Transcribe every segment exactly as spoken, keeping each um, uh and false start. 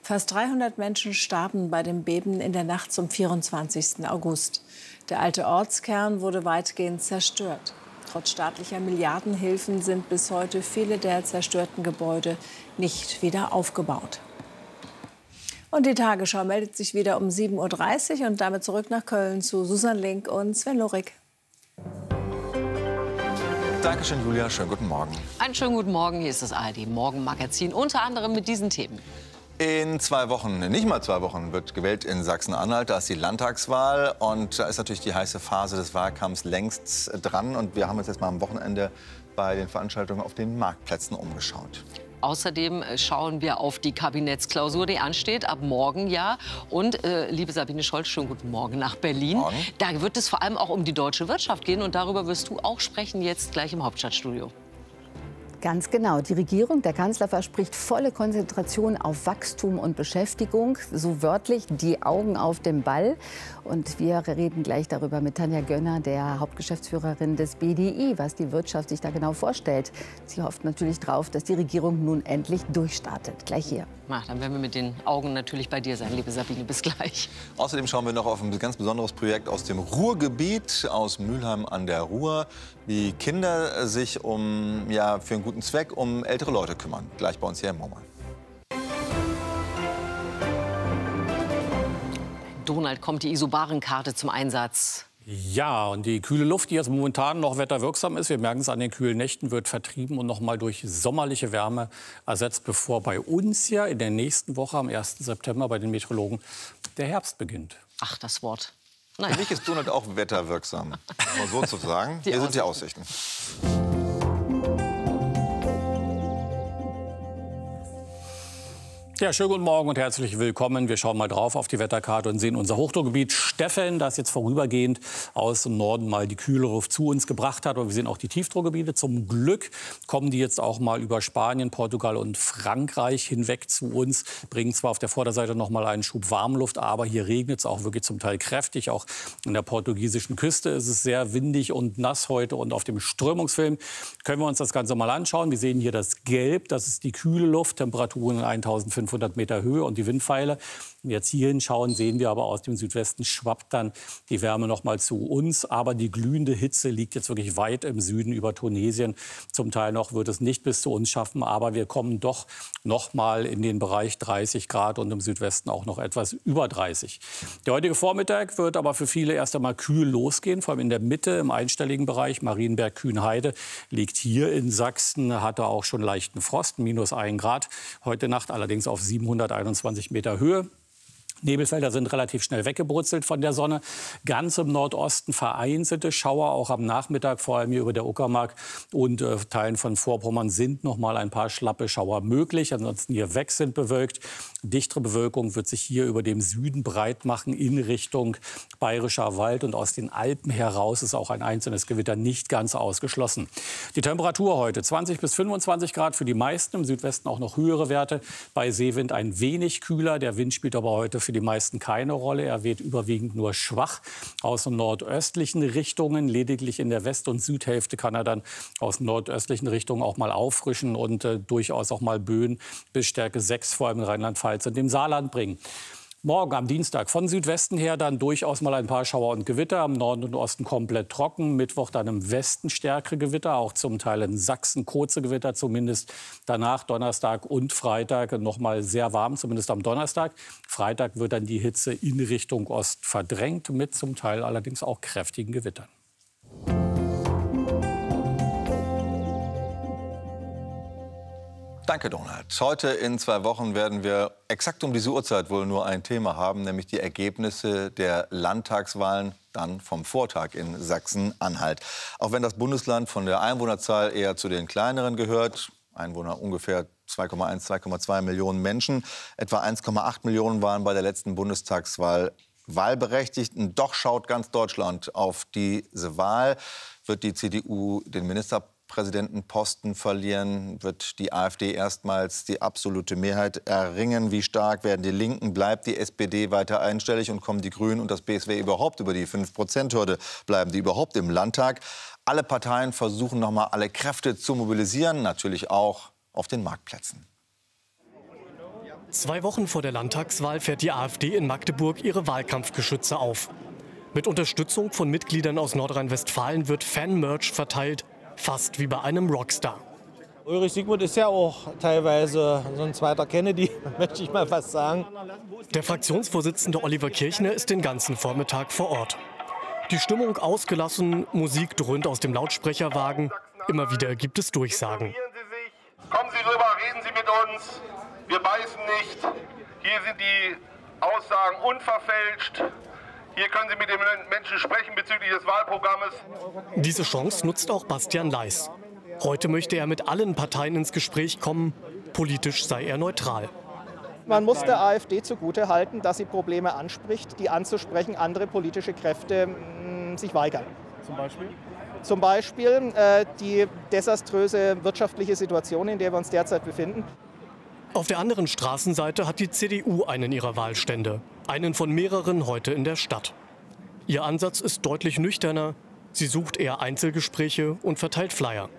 Fast dreihundert Menschen starben bei dem Beben in der Nacht zum vierundzwanzigsten August. Der alte Ortskern wurde weitgehend zerstört. Trotz staatlicher Milliardenhilfen sind bis heute viele der zerstörten Gebäude nicht wieder aufgebaut. Und die Tagesschau meldet sich wieder um sieben Uhr dreißig und damit zurück nach Köln zu Susan Link und Sven Lorik. Dankeschön, Julia. Schönen guten Morgen. Einen schönen guten Morgen. Hier ist das A R D-Morgenmagazin, unter anderem mit diesen Themen. In zwei Wochen, nicht mal zwei Wochen, wird gewählt in Sachsen-Anhalt. Da ist die Landtagswahl und da ist natürlich die heiße Phase des Wahlkampfs längst dran. Und wir haben uns jetzt mal am Wochenende bei den Veranstaltungen auf den Marktplätzen umgeschaut. Außerdem schauen wir auf die Kabinettsklausur, die ansteht, ab morgen ja. Und, äh, liebe Sabine Scholz, schönen guten Morgen nach Berlin. Morgen. Da wird es vor allem auch um die deutsche Wirtschaft gehen. Und darüber wirst du auch sprechen, jetzt gleich im Hauptstadtstudio. Ganz genau. Die Regierung, der Kanzler verspricht volle Konzentration auf Wachstum und Beschäftigung. So wörtlich, die Augen auf dem Ball. Und wir reden gleich darüber mit Tanja Gönner, der Hauptgeschäftsführerin des B D I, was die Wirtschaft sich da genau vorstellt. Sie hofft natürlich darauf, dass die Regierung nun endlich durchstartet. Gleich hier. Na, dann werden wir mit den Augen natürlich bei dir sein, liebe Sabine. Bis gleich. Außerdem schauen wir noch auf ein ganz besonderes Projekt aus dem Ruhrgebiet, aus Mülheim an der Ruhr, wie Kinder sich um, ja, für einen guten Zweck um ältere Leute kümmern. Gleich bei uns hier im Morgen. Donald, kommt die Isobarenkarte zum Einsatz? Ja, und die kühle Luft, die jetzt momentan noch wetterwirksam ist, wir merken es an den kühlen Nächten, wird vertrieben und noch mal durch sommerliche Wärme ersetzt, bevor bei uns ja in der nächsten Woche am ersten September bei den Meteorologen der Herbst beginnt. Ach, das Wort. Nein. Für mich ist Donald auch wetterwirksam, mal so zu sagen. Die Hier sind die Aussichten. Ja, schönen guten Morgen und herzlich willkommen. Wir schauen mal drauf auf die Wetterkarte und sehen unser Hochdruckgebiet Steffen, das jetzt vorübergehend aus dem Norden mal die kühle Luft zu uns gebracht hat. Und wir sehen auch die Tiefdruckgebiete. Zum Glück kommen die jetzt auch mal über Spanien, Portugal und Frankreich hinweg zu uns. Bringen zwar auf der Vorderseite noch mal einen Schub Warmluft, aber hier regnet es auch wirklich zum Teil kräftig. Auch in der portugiesischen Küste ist es sehr windig und nass heute. Und auf dem Strömungsfilm können wir uns das Ganze mal anschauen. Wir sehen hier das Gelb, das ist die kühle Luft, Temperaturen in eintausendfünfhundert Meter Höhe und die Windpfeile. Wenn wir jetzt hier hinschauen, sehen wir aber aus dem Südwesten schwappt dann die Wärme noch mal zu uns. Aber die glühende Hitze liegt jetzt wirklich weit im Süden über Tunesien. Zum Teil noch wird es nicht bis zu uns schaffen, aber wir kommen doch noch mal in den Bereich dreißig Grad und im Südwesten auch noch etwas über dreißig. Der heutige Vormittag wird aber für viele erst einmal kühl losgehen, vor allem in der Mitte im einstelligen Bereich. Marienberg-Kühnheide liegt hier in Sachsen, hatte auch schon leichten Frost, minus ein Grad. Heute Nacht allerdings auf siebenhunderteinundzwanzig Meter Höhe. Nebelfelder sind relativ schnell weggebrutzelt von der Sonne. Ganz im Nordosten vereinzelte Schauer, auch am Nachmittag, vor allem hier über der Uckermark und äh, Teilen von Vorpommern sind noch mal ein paar schlappe Schauer möglich. Ansonsten hier weg sind bewölkt. Dichtere Bewölkung wird sich hier über dem Süden breit machen in Richtung Bayerischer Wald. Und aus den Alpen heraus ist auch ein einzelnes Gewitter nicht ganz ausgeschlossen. Die Temperatur heute zwanzig bis fünfundzwanzig Grad für die meisten. Im Südwesten auch noch höhere Werte. Bei Seewind ein wenig kühler. Der Wind spielt aber heute für die meisten keine Rolle. Er weht überwiegend nur schwach aus den nordöstlichen Richtungen. Lediglich in der West- und Südhälfte kann er dann aus nordöstlichen Richtungen auch mal auffrischen und äh, durchaus auch mal Böen bis Stärke sechs, vor allem in Rheinland-Pfalz und dem Saarland bringen. Morgen am Dienstag von Südwesten her dann durchaus mal ein paar Schauer und Gewitter. Am Norden und Osten komplett trocken. Mittwoch dann im Westen stärkere Gewitter. Auch zum Teil in Sachsen kurze Gewitter zumindest. Danach Donnerstag und Freitag noch mal sehr warm, zumindest am Donnerstag. Freitag wird dann die Hitze in Richtung Ost verdrängt. Mit zum Teil allerdings auch kräftigen Gewittern. Danke, Donald. Heute in zwei Wochen werden wir exakt um diese Uhrzeit wohl nur ein Thema haben, nämlich die Ergebnisse der Landtagswahlen dann vom Vortag in Sachsen-Anhalt. Auch wenn das Bundesland von der Einwohnerzahl eher zu den kleineren gehört, Einwohner ungefähr zwei Komma eins, zwei Komma zwei Millionen Menschen, etwa eins Komma acht Millionen waren bei der letzten Bundestagswahl wahlberechtigt. Und doch schaut ganz Deutschland auf diese Wahl. Wird die C D U den Ministerpräsidentenposten verlieren? Wird die AfD erstmals die absolute Mehrheit erringen? Wie stark werden die Linken? Bleibt die S P D weiter einstellig? Und kommen die Grünen und das B S W überhaupt über die fünf Prozent Hürde? Bleiben die überhaupt im Landtag? Alle Parteien versuchen noch mal alle Kräfte zu mobilisieren, natürlich auch auf den Marktplätzen. Zwei Wochen vor der Landtagswahl fährt die AfD in Magdeburg ihre Wahlkampfgeschütze auf. Mit Unterstützung von Mitgliedern aus Nordrhein-Westfalen wird Fan-Merch verteilt, fast wie bei einem Rockstar. Ulrich Siegmund ist ja auch teilweise so ein zweiter Kennedy, möchte ich mal fast sagen. Der Fraktionsvorsitzende Oliver Kirchner ist den ganzen Vormittag vor Ort. Die Stimmung ausgelassen, Musik dröhnt aus dem Lautsprecherwagen. Immer wieder gibt es Durchsagen. Kommen Sie rüber, reden Sie mit uns. Wir beißen nicht. Hier sind die Aussagen unverfälscht. Hier können Sie mit den Menschen sprechen bezüglich des Wahlprogrammes. Diese Chance nutzt auch Bastian Leis. Heute möchte er mit allen Parteien ins Gespräch kommen. Politisch sei er neutral. Man muss der AfD zugutehalten, dass sie Probleme anspricht, die anzusprechen andere politische Kräfte mh, sich weigern. Zum Beispiel? Zum Beispiel äh, die desaströse wirtschaftliche Situation, in der wir uns derzeit befinden. Auf der anderen Straßenseite hat die C D U einen ihrer Wahlstände. Einen von mehreren heute in der Stadt. Ihr Ansatz ist deutlich nüchterner. Sie sucht eher Einzelgespräche und verteilt Flyer.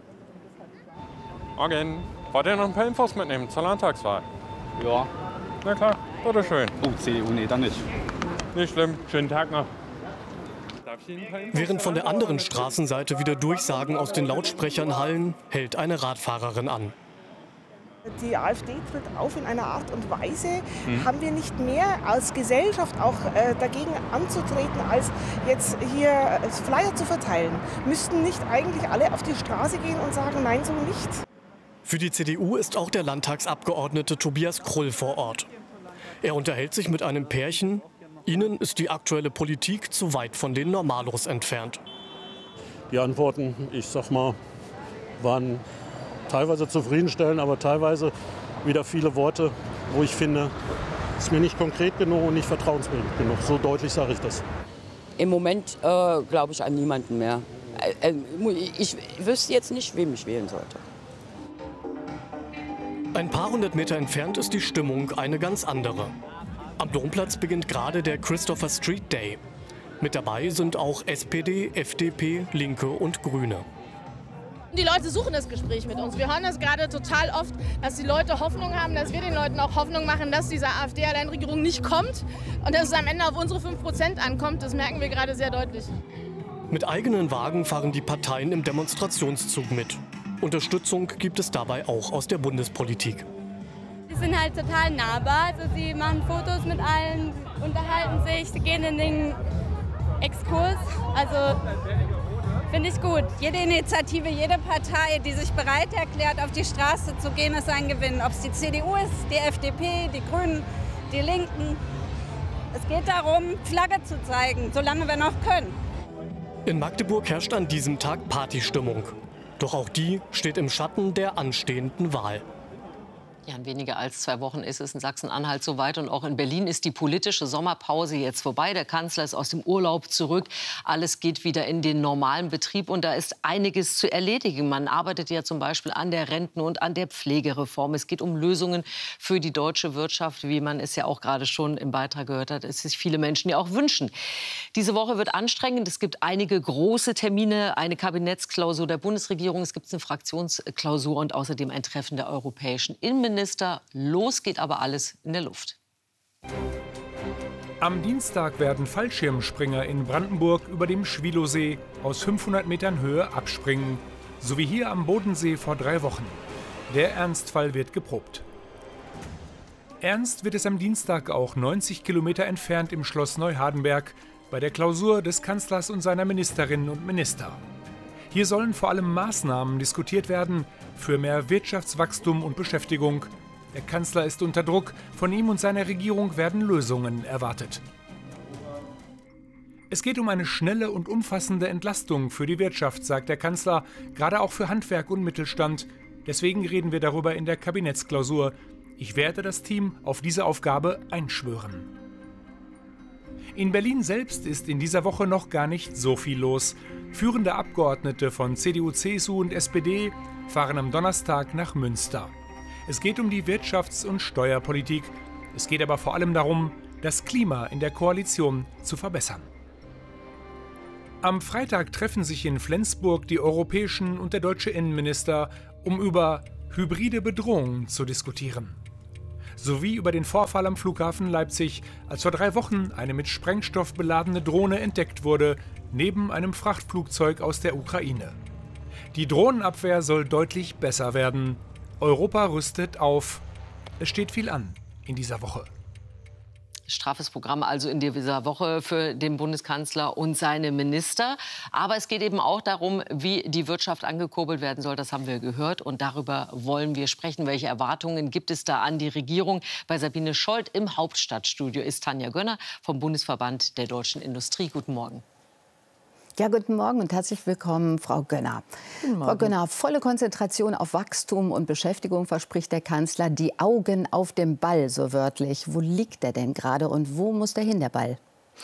Morgen. Wollt ihr noch ein paar Infos mitnehmen zur Landtagswahl? Ja. Na klar, bitteschön. Oh, C D U, nee, dann nicht. Nicht schlimm. Schönen Tag noch. Während von der anderen Straßenseite wieder Durchsagen aus den Lautsprechern hallen, hält eine Radfahrerin an. Die AfD tritt auf in einer Art und Weise, hm. haben wir nicht mehr als Gesellschaft auch äh, dagegen anzutreten, als jetzt hier Flyer zu verteilen. Müssten nicht eigentlich alle auf die Straße gehen und sagen, nein, so nicht? Für die C D U ist auch der Landtagsabgeordnete Tobias Krull vor Ort. Er unterhält sich mit einem Pärchen. Ihnen ist die aktuelle Politik zu weit von den Normalos entfernt. Die Antworten, ich sag mal, waren teilweise zufriedenstellend, aber teilweise wieder viele Worte, wo ich finde, es ist mir nicht konkret genug und nicht vertrauensbildend genug. So deutlich sage ich das. Im Moment äh, glaube ich an niemanden mehr. Äh, ich wüsste jetzt nicht, wem ich wählen sollte. Ein paar hundert Meter entfernt ist die Stimmung eine ganz andere. Am Domplatz beginnt gerade der Christopher Street Day. Mit dabei sind auch S P D, F D P, Linke und Grüne. Die Leute suchen das Gespräch mit uns. Wir hören das gerade total oft, dass die Leute Hoffnung haben, dass wir den Leuten auch Hoffnung machen, dass diese AfD-Alleinregierung nicht kommt und dass es am Ende auf unsere fünf Prozent ankommt. Das merken wir gerade sehr deutlich. Mit eigenen Wagen fahren die Parteien im Demonstrationszug mit. Unterstützung gibt es dabei auch aus der Bundespolitik. Sie sind halt total nahbar. Also sie machen Fotos mit allen, unterhalten sich, sie gehen in den Exkurs. Also finde ich gut. Jede Initiative, jede Partei, die sich bereit erklärt, auf die Straße zu gehen, ist ein Gewinn. Ob es die C D U ist, die F D P, die Grünen, die Linken. Es geht darum, Flagge zu zeigen, solange wir noch können. In Magdeburg herrscht an diesem Tag Partystimmung. Doch auch die steht im Schatten der anstehenden Wahl. Ja, in weniger als zwei Wochen ist es in Sachsen-Anhalt soweit. Und auch in Berlin ist die politische Sommerpause jetzt vorbei. Der Kanzler ist aus dem Urlaub zurück. Alles geht wieder in den normalen Betrieb. Und da ist einiges zu erledigen. Man arbeitet ja zum Beispiel an der Renten- und an der Pflegereform. Es geht um Lösungen für die deutsche Wirtschaft, wie man es ja auch gerade schon im Beitrag gehört hat. Es sich viele Menschen ja auch wünschen. Diese Woche wird anstrengend. Es gibt einige große Termine. Eine Kabinettsklausur der Bundesregierung. Es gibt eine Fraktionsklausur und außerdem ein Treffen der europäischen Innenminister. Los geht aber alles in der Luft. Am Dienstag werden Fallschirmspringer in Brandenburg über dem Schwilowsee aus fünfhundert Metern Höhe abspringen. So wie hier am Bodensee vor drei Wochen. Der Ernstfall wird geprobt. Ernst wird es am Dienstag auch neunzig Kilometer entfernt im Schloss Neuhardenberg bei der Klausur des Kanzlers und seiner Ministerinnen und Minister. Hier sollen vor allem Maßnahmen diskutiert werden für mehr Wirtschaftswachstum und Beschäftigung. Der Kanzler ist unter Druck. Von ihm und seiner Regierung werden Lösungen erwartet. Es geht um eine schnelle und umfassende Entlastung für die Wirtschaft, sagt der Kanzler, gerade auch für Handwerk und Mittelstand. Deswegen reden wir darüber in der Kabinettsklausur. Ich werde das Team auf diese Aufgabe einschwören. In Berlin selbst ist in dieser Woche noch gar nicht so viel los. Führende Abgeordnete von C D U, C S U und S P D fahren am Donnerstag nach Münster. Es geht um die Wirtschafts- und Steuerpolitik. Es geht aber vor allem darum, das Klima in der Koalition zu verbessern. Am Freitag treffen sich in Flensburg die europäischen und der deutsche Innenminister, um über hybride Bedrohungen zu diskutieren. sowie über den Vorfall am Flughafen Leipzig, als vor drei Wochen eine mit Sprengstoff beladene Drohne entdeckt wurde, neben einem Frachtflugzeug aus der Ukraine. Die Drohnenabwehr soll deutlich besser werden. Europa rüstet auf. Es steht viel an in dieser Woche. Straffes Programm also in dieser Woche für den Bundeskanzler und seine Minister. Aber es geht eben auch darum, wie die Wirtschaft angekurbelt werden soll. Das haben wir gehört und darüber wollen wir sprechen. Welche Erwartungen gibt es da an die Regierung? Bei Sabine Scholz im Hauptstadtstudio ist Tanja Gönner vom Bundesverband der Deutschen Industrie. Guten Morgen. Ja, guten Morgen und herzlich willkommen, Frau Gönner. Frau Gönner, volle Konzentration auf Wachstum und Beschäftigung verspricht der Kanzler. Die Augen auf dem Ball, so wörtlich. Wo liegt der denn gerade und wo muss der hin, der Ball?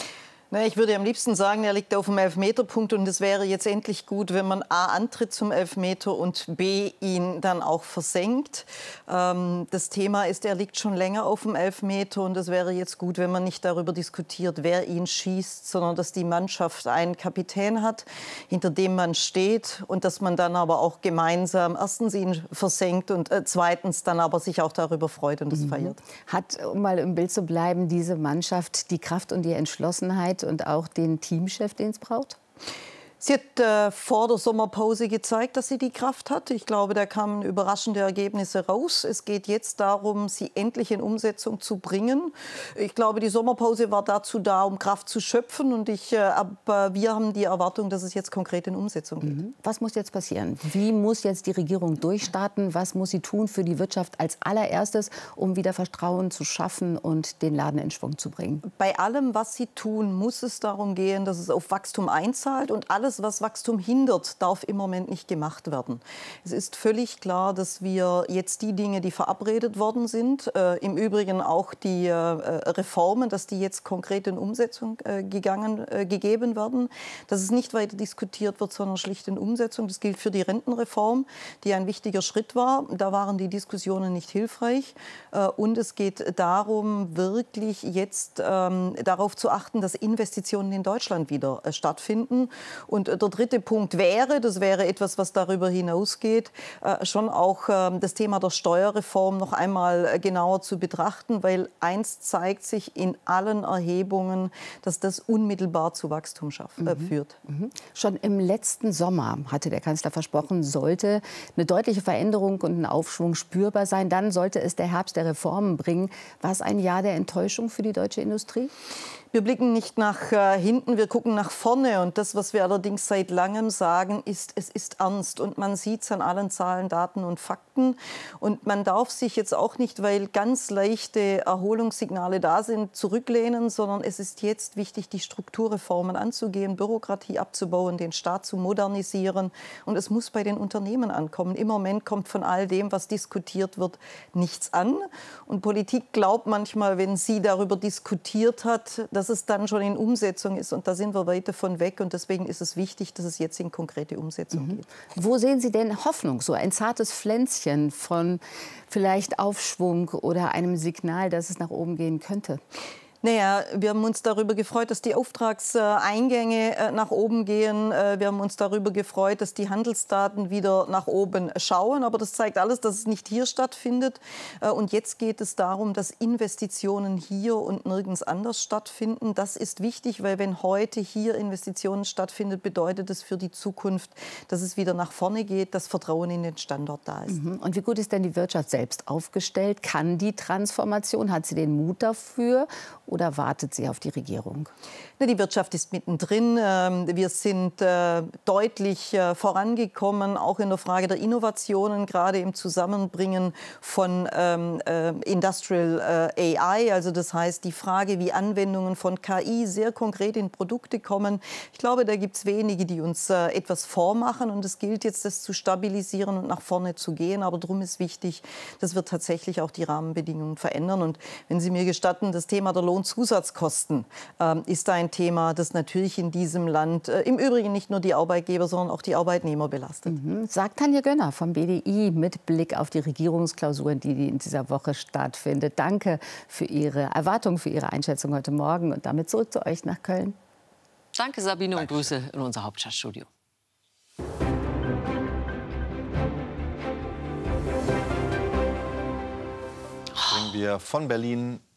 Na, ich würde am liebsten sagen, er liegt auf dem Elfmeterpunkt und es wäre jetzt endlich gut, wenn man A antritt zum Elfmeter und B ihn dann auch versenkt. Ähm, das Thema ist, er liegt schon länger auf dem Elfmeter und es wäre jetzt gut, wenn man nicht darüber diskutiert, wer ihn schießt, sondern dass die Mannschaft einen Kapitän hat, hinter dem man steht und dass man dann aber auch gemeinsam erstens ihn versenkt und äh, zweitens dann aber sich auch darüber freut und es mhm. feiert. Hat, um mal im Bild zu bleiben, diese Mannschaft die Kraft und die Entschlossenheit und auch den Teamchef, den es braucht? Sie hat äh, vor der Sommerpause gezeigt, dass sie die Kraft hat. Ich glaube, da kamen überraschende Ergebnisse raus. Es geht jetzt darum, sie endlich in Umsetzung zu bringen. Ich glaube, die Sommerpause war dazu da, um Kraft zu schöpfen. Und ich, äh, ab, äh, wir haben die Erwartung, dass es jetzt konkret in Umsetzung geht. Mhm. Was muss jetzt passieren? Wie muss jetzt die Regierung durchstarten? Was muss sie tun für die Wirtschaft als allererstes, um wieder Vertrauen zu schaffen und den Laden in Schwung zu bringen? Bei allem, was sie tun, muss es darum gehen, dass es auf Wachstum einzahlt und alles, was Wachstum hindert, darf im Moment nicht gemacht werden. Es ist völlig klar, dass wir jetzt die Dinge, die verabredet worden sind, äh, im Übrigen auch die äh, Reformen, dass die jetzt konkret in Umsetzung äh, gegangen, äh, gegeben werden, dass es nicht weiter diskutiert wird, sondern schlicht in Umsetzung. Das gilt für die Rentenreform, die ein wichtiger Schritt war. Da waren die Diskussionen nicht hilfreich. Äh, und es geht darum, wirklich jetzt ähm, darauf zu achten, dass Investitionen in Deutschland wieder äh, stattfinden. Und der dritte Punkt wäre, das wäre etwas, was darüber hinausgeht, äh, schon auch äh, das Thema der Steuerreform noch einmal äh, genauer zu betrachten, weil eins zeigt sich in allen Erhebungen, dass das unmittelbar zu Wachstum schaff, äh, mhm. führt. Mhm. Schon im letzten Sommer hatte der Kanzler versprochen, sollte eine deutliche Veränderung und ein Aufschwung spürbar sein. Dann sollte es der Herbst der Reformen bringen. War es ein Jahr der Enttäuschung für die deutsche Industrie? Wir blicken nicht nach äh, hinten, wir gucken nach vorne. Und das, was wir allerdings seit langem sagen, ist, es ist ernst. Und man sieht es an allen Zahlen, Daten und Fakten. Und man darf sich jetzt auch nicht, weil ganz leichte Erholungssignale da sind, zurücklehnen, sondern es ist jetzt wichtig, die Strukturreformen anzugehen, Bürokratie abzubauen, den Staat zu modernisieren. Und es muss bei den Unternehmen ankommen. Im Moment kommt von all dem, was diskutiert wird, nichts an. Und Politik glaubt manchmal, wenn sie darüber diskutiert hat, dass es dann schon in Umsetzung ist. Und da sind wir weit davon weg. Und deswegen ist es wichtig, dass es jetzt in konkrete Umsetzung mhm. geht. Wo sehen Sie denn Hoffnung? So ein zartes Pflänzchen von vielleicht Aufschwung oder einem Signal, dass es nach oben gehen könnte? Naja, wir haben uns darüber gefreut, dass die Auftragseingänge nach oben gehen. Wir haben uns darüber gefreut, dass die Handelsdaten wieder nach oben schauen. Aber das zeigt alles, dass es nicht hier stattfindet. Und jetzt geht es darum, dass Investitionen hier und nirgends anders stattfinden. Das ist wichtig, weil wenn heute hier Investitionen stattfinden, bedeutet es für die Zukunft, dass es wieder nach vorne geht, dass Vertrauen in den Standort da ist. Mhm. Und wie gut ist denn die Wirtschaft selbst aufgestellt? Kann die Transformation? Hat sie den Mut dafür? Oder wartet sie auf die Regierung? Die Wirtschaft ist mittendrin. Wir sind deutlich vorangekommen, auch in der Frage der Innovationen, gerade im Zusammenbringen von Industrial A I. Also das heißt, die Frage, wie Anwendungen von K I sehr konkret in Produkte kommen. Ich glaube, da gibt es wenige, die uns etwas vormachen. Und es gilt jetzt, das zu stabilisieren und nach vorne zu gehen. Aber darum ist wichtig, dass wir tatsächlich auch die Rahmenbedingungen verändern. Und wenn Sie mir gestatten, das Thema der Lohnzusatzkosten ist ein Thema, das natürlich in diesem Land äh, im Übrigen nicht nur die Arbeitgeber, sondern auch die Arbeitnehmer belastet. Mhm. Sagt Tanja Gönner vom B D I mit Blick auf die Regierungsklausuren, die in dieser Woche stattfindet. Danke für Ihre Erwartung, für Ihre Einschätzung heute Morgen. Und damit zurück zu euch nach Köln. Danke, Sabine, und Grüße in unser Hauptstadtstudio. wir von Berlin